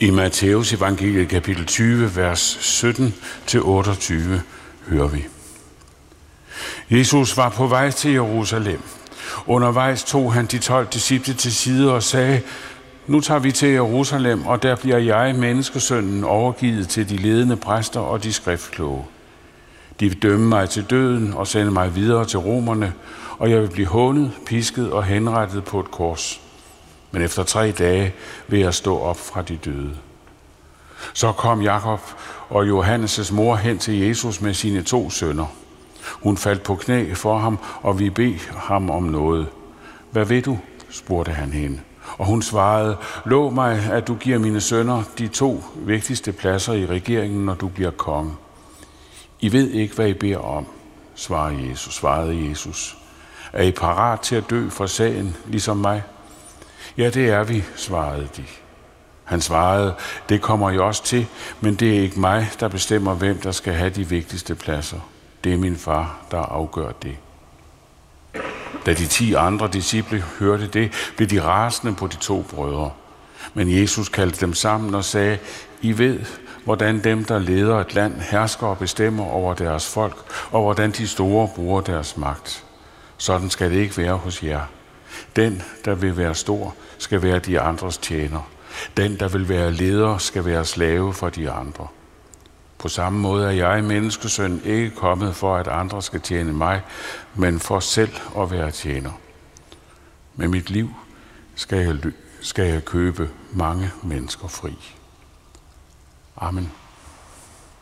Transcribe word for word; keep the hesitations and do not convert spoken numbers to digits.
I Matteus evangeliet kapitel tyve, vers sytten til otteogtyve hører vi. Jesus var på vej til Jerusalem. Undervejs tog han de tolv disciple til side og sagde, nu tager vi til Jerusalem, og der bliver jeg, menneskesønnen, overgivet til de ledende præster og de skriftkloge. De vil dømme mig til døden og sende mig videre til romerne, og jeg vil blive hånet, pisket og henrettet på et kors. Men efter tre dage vil jeg stå op fra de døde. Så kom Jakob og Johannes' mor hen til Jesus med sine to sønner. Hun faldt på knæ for ham og ville bede ham om noget. Hvad vil du? Spurgte han hende. Og hun svarede, lov mig, at du giver mine sønner de to vigtigste pladser i regeringen, når du bliver konge. I ved ikke, hvad I beder om, svarede Jesus. svarede Jesus. Er I parat til at dø for sagen, ligesom mig? Ja, det er vi, svarede de. Han svarede, det kommer I også til, men det er ikke mig, der bestemmer, hvem der skal have de vigtigste pladser. Det er min far, der afgør det. Da de ti andre disciple hørte det, blev de rasende på de to brødre. Men Jesus kaldte dem sammen og sagde, I ved, hvordan dem, der leder et land, hersker og bestemmer over deres folk, og hvordan de store bruger deres magt. Sådan skal det ikke være hos jer. Den, der vil være stor, skal være de andres tjener. Den, der vil være leder, skal være slave for de andre. På samme måde er jeg, menneskesøn, ikke kommet for, at andre skal tjene mig, men for selv at være tjener. Med mit liv skal jeg, skal jeg købe mange mennesker fri. Amen.